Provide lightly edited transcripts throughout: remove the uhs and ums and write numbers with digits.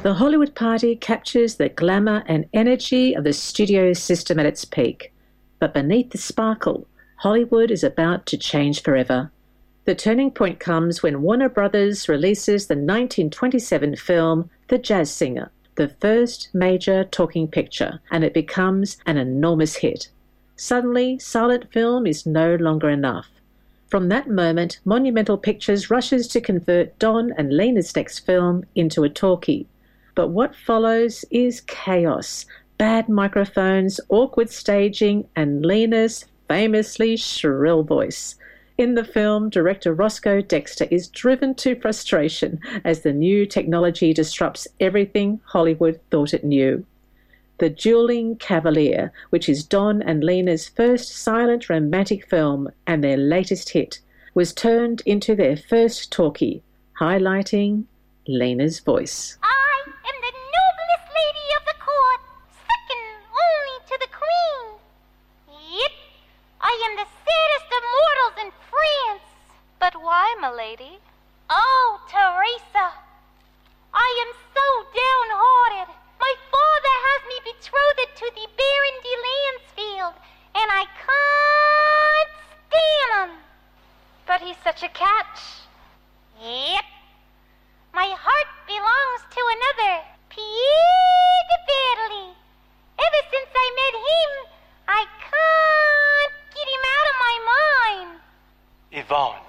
The Hollywood party captures the glamour and energy of the studio system at its peak. But beneath the sparkle, Hollywood is about to change forever. The turning point comes when Warner Brothers releases the 1927 film The Jazz Singer, the first major talking picture, and it becomes an enormous hit. Suddenly, silent film is no longer enough. From that moment, Monumental Pictures rushes to convert Don and Lena's next film into a talkie. But what follows is chaos, bad microphones, awkward staging, and Lena's famously shrill voice. In the film, director Roscoe Dexter is driven to frustration as the new technology disrupts everything Hollywood thought it knew. The Dueling Cavalier, which is Don and Lena's first silent romantic film and their latest hit, was turned into their first talkie, highlighting Lena's voice. I am the noblest lady of the court, second only to the queen. Yep, I am the saddest of mortals in France. But why, milady? Oh, Teresa, I am so downhearted. My father has me betrothed to the Baron de Lansfield, and I can't stand him. But he's such a catch. Yep. My heart belongs to another, Pierre de Berly. Ever since I met him, I can't get him out of my mind. Yvonne.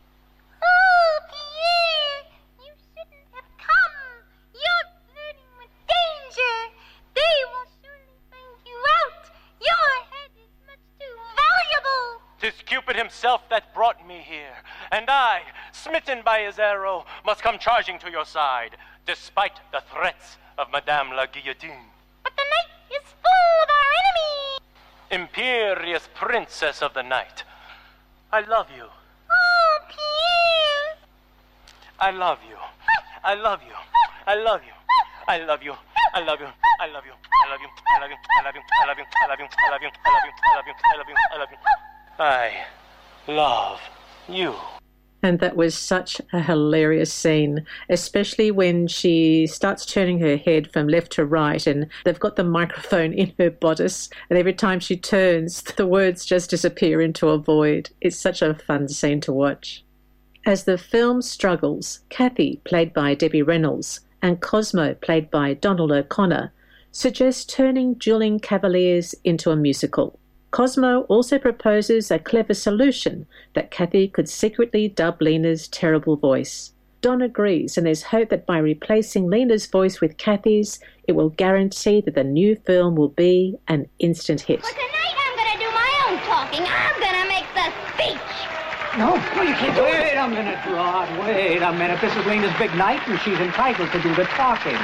Oh, Pierre, you shouldn't have come. You're flirting with danger. They will surely find you out. Your head is much too valuable. 'Tis Cupid himself that brought me here, and I, smitten by his arrow, must come charging to your side, despite the threats of Madame la Guillotine. But the night is full of our enemies. Imperious princess of the night, I love you. Oh, Pierre. I love you. I love you. I love you. I love you. I love you. I love you. I love you. I love you. I love you. I love you. I love you. I love you. I love you. I love you. I love you. I love you. I love you. And that was such a hilarious scene, especially when she starts turning her head from left to right and they've got the microphone in her bodice, and every time she turns, the words just disappear into a void. It's such a fun scene to watch. As the film struggles, Kathy, played by Debbie Reynolds, and Cosmo, played by Donald O'Connor, suggest turning Dueling Cavaliers into a musical. Cosmo also proposes a clever solution that Kathy could secretly dub Lena's terrible voice. Don agrees, and there's hope that by replacing Lena's voice with Kathy's, it will guarantee that the new film will be an instant hit. But tonight I'm going to do my own talking. I'm going to make the speech. No, you can't do it. Wait a minute, Rod. Wait a minute. This is Lena's big night, and she's entitled to do the talking.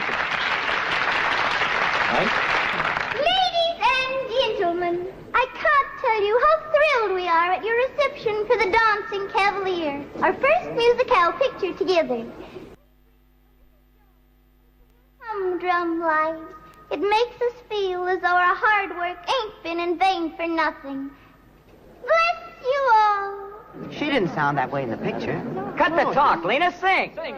Right? Ladies and gentlemen, I can't tell you how thrilled we are at your reception for The Dancing Cavalier, our first musical picture together. Humdrum lives. It makes us feel as though our hard work ain't been in vain for nothing. Bless you all. She didn't sound that way in the picture. Cut the talk, Lena. Sing. Sing.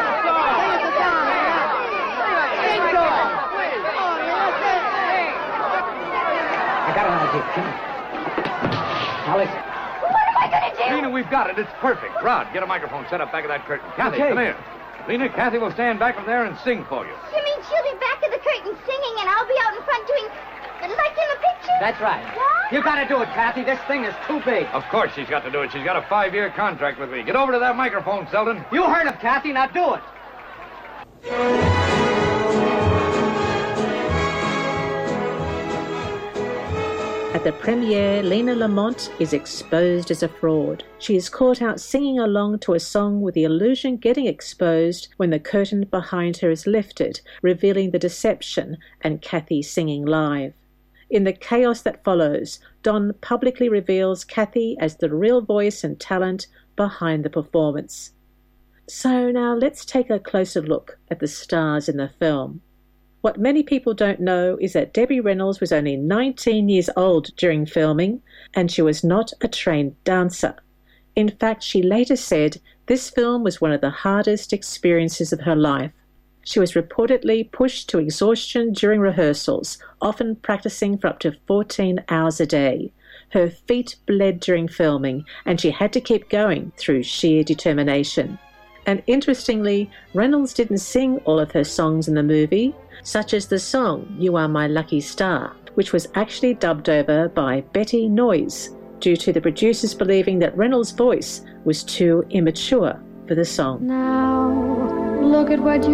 I got an idea. Come on. Now listen. What am I going to do? Lena, we've got it. It's perfect. Rod, get a microphone set up back of that curtain. Kathy, come here. Lena, Kathy will stand back from there and sing for you. You mean she'll be back of the curtain singing and I'll be out in front doing like in the picture? That's right. What? You gotta do it, Kathy. This thing is too big. Of course she's got to do it. She's got a 5-year contract with me. Get over to that microphone, Selden. You heard him, Kathy. Now do it. At the premiere, Lena Lamont is exposed as a fraud. She is caught out singing along to a song with the illusion getting exposed when the curtain behind her is lifted, revealing the deception and Kathy singing live. In the chaos that follows, Don publicly reveals Kathy as the real voice and talent behind the performance. So now let's take a closer look at the stars in the film. What many people don't know is that Debbie Reynolds was only 19 years old during filming, and she was not a trained dancer. In fact, she later said this film was one of the hardest experiences of her life. She was reportedly pushed to exhaustion during rehearsals, often practicing for up to 14 hours a day. Her feet bled during filming, and she had to keep going through sheer determination. And interestingly, Reynolds didn't sing all of her songs in the movie, such as the song You Are My Lucky Star, which was actually dubbed over by Betty Noyes, due to the producers believing that Reynolds' voice was too immature for the song. Now, look at what you